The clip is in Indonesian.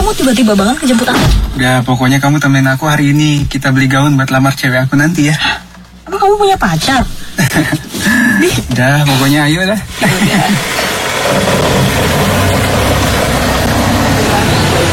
kamu tiba-tiba banget ngejemput aku? Udah, pokoknya kamu temenin aku hari ini. Kita beli gaun buat lamar cewek aku nanti ya. Emang kamu punya pacar? Udah, pokoknya ayo lah.